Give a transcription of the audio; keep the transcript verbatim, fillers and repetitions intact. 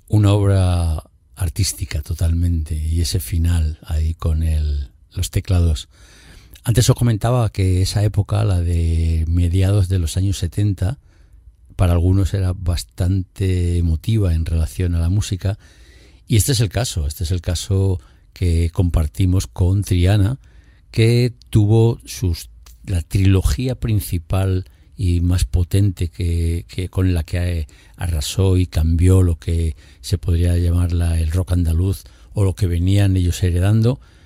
una obra artística totalmente, y ese final ahí con el, los teclados. Antes os comentaba que esa época, la de mediados de los años setenta, para algunos era bastante emotiva en relación a la música, y este es el caso, este es el caso que compartimos con Triana, que tuvo sus, la trilogía principal y más potente que, que con la que arrasó y cambió lo que se podría llamar la, el rock andaluz, o lo que venían ellos heredando,